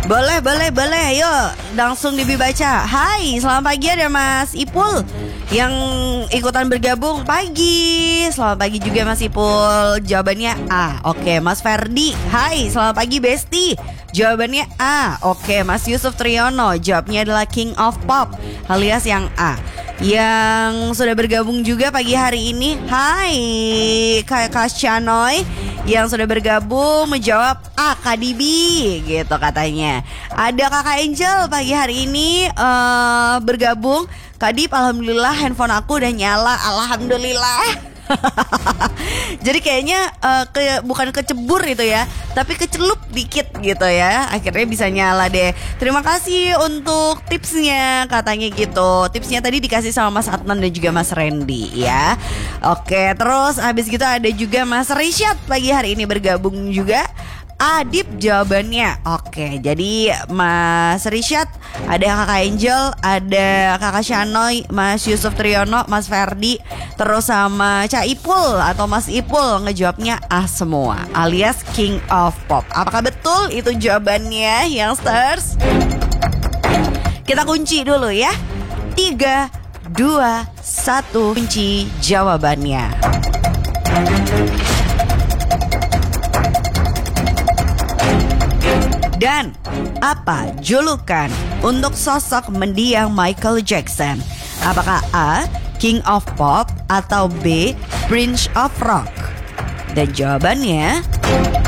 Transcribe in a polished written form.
Boleh. Ayo langsung dibaca. Hai, selamat pagi, ada Mas Ipul yang ikutan bergabung pagi. Selamat pagi juga Mas Ipul. Jawabannya A. Oke, Mas Ferdi. Hai, selamat pagi Besti. Jawabannya A. Oke, Mas Yusuf Triyono. Jawabnya adalah King of Pop alias yang A. Yang sudah bergabung juga pagi hari ini, hai Kak Syanoy yang sudah bergabung menjawab A, Kadibi gitu katanya. Ada Kakak Angel pagi hari ini bergabung. Kadip, alhamdulillah handphone aku udah nyala, alhamdulillah. Jadi kayaknya bukan kecebur itu ya, tapi kecelup dikit gitu ya. Akhirnya bisa nyala deh. Terima kasih untuk tipsnya katanya gitu. Tipsnya tadi dikasih sama Mas Adnan dan juga Mas Randy ya. Oke, terus habis gitu ada juga Mas Rishad pagi hari ini bergabung juga. Adip jawabannya. Oke, jadi Mas Rishad, ada Kakak Angel, ada Kakak Syanoy, Mas Yusuf Triyono, Mas Ferdi, terus sama Cak Ipul atau Mas Ipul ngejawabnya A semua, alias King of Pop. Apakah betul itu jawabannya, youngsters? Kita kunci dulu ya. 3, 2, 1, kunci jawabannya. Dan apa julukan untuk sosok mendiang Michael Jackson? Apakah A, King of Pop, atau B, Prince of Rock? Dan jawabannya